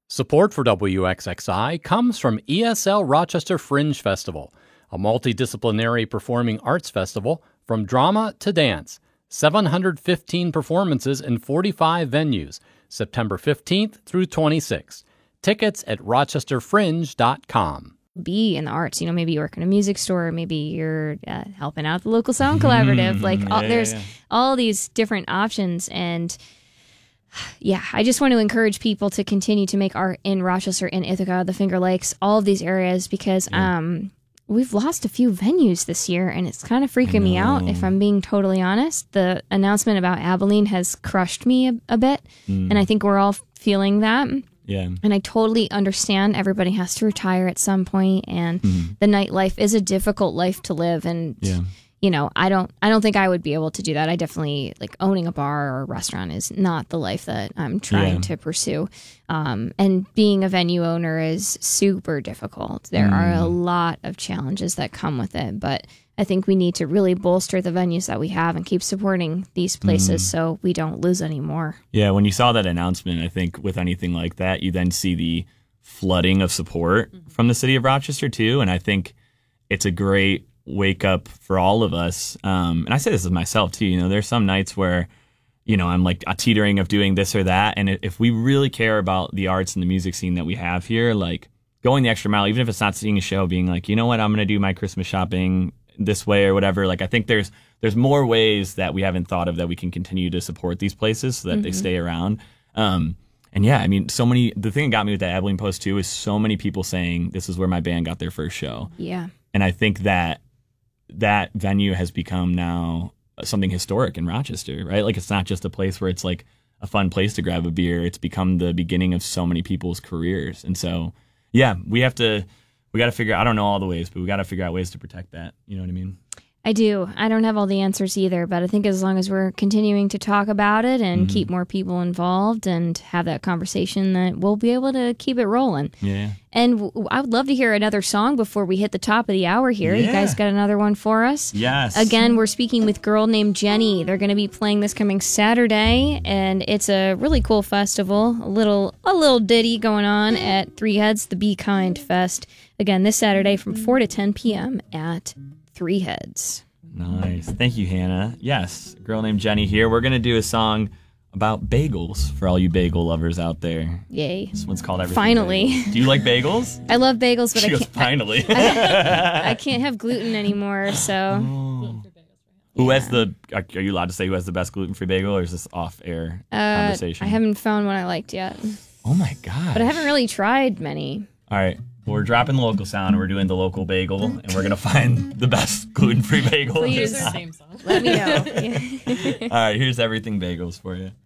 Support for WXXI comes from ESL Rochester Fringe Festival, a multidisciplinary performing arts festival from drama to dance. 715 performances in 45 venues, September 15th through 26th. Tickets at rochesterfringe.com. Be in the arts, maybe you work in a music store, maybe you're helping out the local sound collaborative. There's all these different options, and I just want to encourage people to continue to make art in Rochester, in Ithaca, the Finger Lakes, all of these areas, because we've lost a few venues this year, and it's kind of freaking me out, if I'm being totally honest. The announcement about Abilene has crushed me a bit, and I think we're all feeling that. Yeah. And I totally understand everybody has to retire at some point, and the nightlife is a difficult life to live, and I don't think I would be able to do that. I definitely, owning a bar or a restaurant is not the life that I'm trying to pursue. And being a venue owner is super difficult. There are a lot of challenges that come with it, but I think we need to really bolster the venues that we have and keep supporting these places so we don't lose any more. Yeah, when you saw that announcement, I think with anything like that, you then see the flooding of support from the city of Rochester too, and I think it's a great wake up for all of us. And I say this as myself too, there's some nights where, I'm a teetering of doing this or that. And if we really care about the arts and the music scene that we have here, going the extra mile, even if it's not seeing a show, being I'm going to do my Christmas shopping this way or whatever. I think there's more ways that we haven't thought of that we can continue to support these places so that they stay around. The thing that got me with that Abilene post too is so many people saying this is where my band got their first show. Yeah. And I think that venue has become now something historic in Rochester, right? It's not just a place where it's a fun place to grab a beer. It's become the beginning of so many people's careers. And so, we got to figure out, I don't know all the ways, but we got to figure out ways to protect that. You know what I mean? I do. I don't have all the answers either, but I think as long as we're continuing to talk about it and keep more people involved and have that conversation, that we'll be able to keep it rolling. Yeah. And I would love to hear another song before we hit the top of the hour here. Yeah. You guys got another one for us? Yes. Again, we're speaking with Girl Named Jenny. They're going to be playing this coming Saturday, and it's a really cool festival. A little ditty going on at Three Heads, the Be Kind Fest. Again, this Saturday from 4 to 10 p.m. at Three Heads. Nice. Thank you, Hannah. Yes, Girl Named Jenny here. We're going to do a song about bagels for all you bagel lovers out there. Yay. This one's called Everything Finally. Bagels. Do you like bagels? I love bagels, but she goes, finally. I can't have gluten anymore, so. Oh. Who has are you allowed to say who has the best gluten-free bagel, or is this off-air conversation? I haven't found one I liked yet. Oh my God. But I haven't really tried many. All right. Well, we're dropping the local sound, and we're doing the local bagel, and we're going to find the best gluten-free bagel. Please. Same song. Let me know. All right, here's Everything Bagels for you.